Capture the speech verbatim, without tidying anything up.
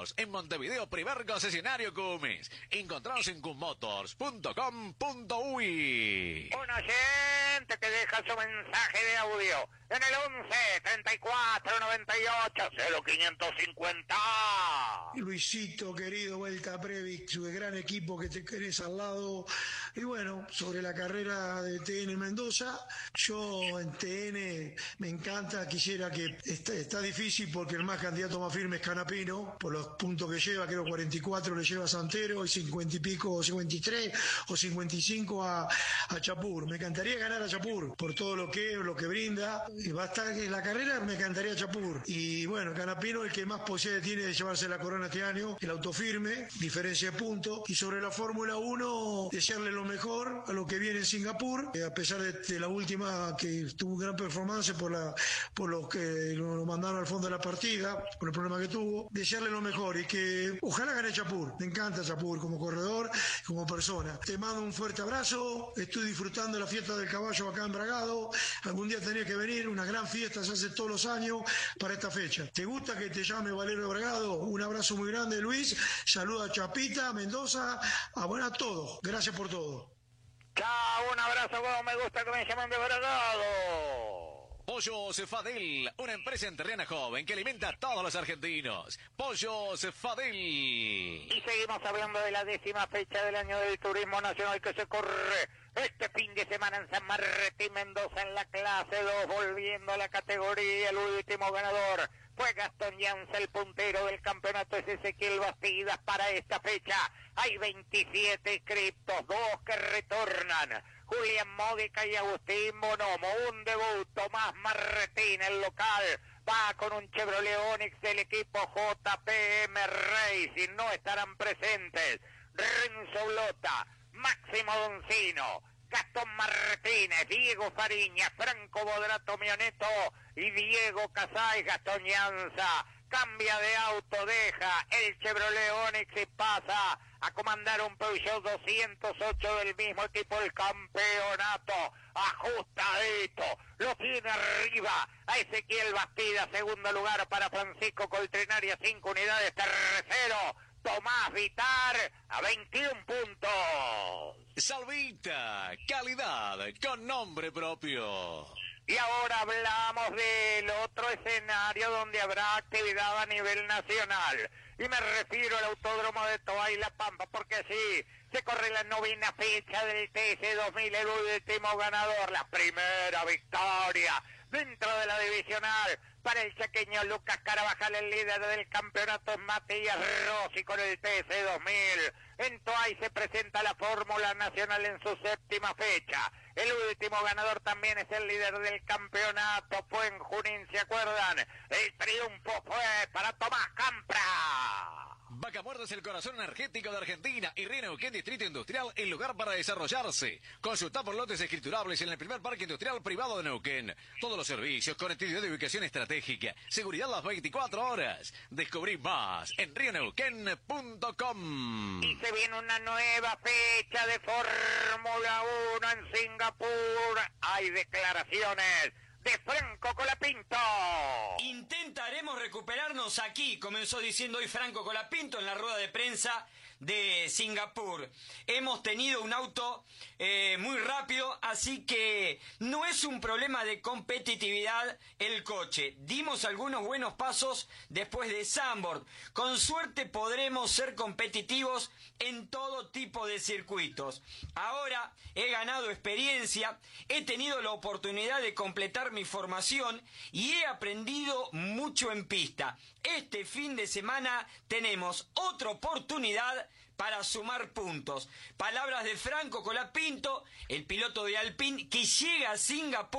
Cummins. En Montevideo, primer concesionario Cummins. Encontrados en cummotors punto com punto uy. Un oyente que deja su mensaje de audio en el once, treinta y cuatro, noventa y ocho, cero quinientos cincuenta. Luisito, querido, vuelta a Previx, su gran equipo que te querés al lado. Y bueno, sobre la carrera de T N Mendoza, yo en T N me encanta, quisiera que, está, está difícil porque el más candidato más firme es Canapino, por los puntos que lleva, creo cuarenta y cuatro le lleva a Santero, y cincuenta y pico, cincuenta y tres o cincuenta y cinco a, a Chapur. Me encantaría ganar a Chapur, por todo lo que lo que brinda, y va a estar en la carrera, me encantaría Chapur. Y bueno, Canapino el que más posibilidades tiene de llevarse la corona este año, el autofirme, diferencia de puntos. Y sobre la Fórmula uno, desearle lo mejor a lo que viene en Singapur, eh, a pesar de, de la última que tuvo gran performance por la por los que lo mandaron al fondo de la partida, por el problema que tuvo, desearle lo mejor y que ojalá gane Chapur. Me encanta Chapur como corredor, como persona. Te mando un fuerte abrazo, estoy disfrutando la fiesta del caballo acá en Bragado, algún día tenés que venir, una gran fiesta se hace todos los años para esta fecha. ¿Te gusta que te llame Valerio Bragado? Un abrazo muy grande, Luis, saluda a Chapita, Mendoza, a, bueno, a todos, gracias por todo. Chao, un abrazo, como me gusta que me llamen de Bragado. Pollos Fadel, una empresa enterriana joven que alimenta a todos los argentinos. Pollos Fadel. Y seguimos hablando de la décima fecha del año del turismo nacional que se corre este fin de semana en San Martín, Mendoza, en la clase dos, volviendo a la categoría. El último ganador fue Gastón Llanza, el puntero del campeonato es Ezequiel Bastidas. Para esta fecha hay veintisiete inscriptos, dos que retornan: Julián Módica y Agustín Bonomo. Un debut, Tomás Martín, el local, va con un Chevrolet Onix del equipo J P M Racing. No estarán presentes Renzo Blota, Máximo Doncino, Gastón Martínez, Diego Fariña, Franco Bodrato Mioneto y Diego Casay. Gastón Llanza cambia de auto, deja el Chevrolet Onix y pasa a comandar un Peugeot doscientos ocho del mismo equipo, el campeonato. Ajustadito, lo tiene arriba a Ezequiel Bastida. Segundo lugar para Francisco Coltrenaria, cinco unidades. Tercero, Tomás Vitar a veintiún puntos. Salvita, calidad con nombre propio. Y ahora hablamos del otro escenario donde habrá actividad a nivel nacional. Y me refiero al Autódromo de Toay y La Pampa, porque sí, se corre la novena fecha del T S dos mil, el último ganador, la primera victoria dentro de la divisional para el chaqueño Lucas Carabajal. El líder del campeonato es Matías Rossi con el T S dos mil. En Toay se presenta la Fórmula Nacional en su séptima fecha. El último ganador también es el líder del campeonato, fue en Junín, ¿se acuerdan? El triunfo fue para Tomás Campra. Vaca Muerta es el corazón energético de Argentina y Río Neuquén Distrito Industrial, el lugar para desarrollarse. Consulta por lotes escriturables en el primer parque industrial privado de Neuquén. Todos los servicios, conectividad de ubicación estratégica, seguridad las veinticuatro horas. Descubrí más en río neuquén punto com. Y se viene una nueva fecha de Fórmula uno en Singapur. Hay declaraciones de Franco Colapinto. Intentaremos recuperarnos aquí, comenzó diciendo hoy Franco Colapinto en la rueda de prensa de Singapur. Hemos tenido un auto eh, muy rápido, así que no es un problema de competitividad el coche. Dimos algunos buenos pasos después de Zandvoort. Con suerte podremos ser competitivos en todo tipo de circuitos. Ahora he ganado experiencia, he tenido la oportunidad de completar mi formación y he aprendido mucho en pista. Este fin de semana tenemos otra oportunidad para sumar puntos. Palabras de Franco Colapinto, el piloto de Alpine que llega a Singapur